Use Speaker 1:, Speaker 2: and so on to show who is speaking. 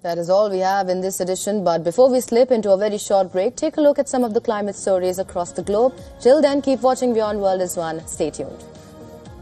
Speaker 1: That is all we have in this edition, but before we slip into a very short break, take a look at some of the climate stories across the globe. Till then, keep watching Beyond World is One. Stay tuned.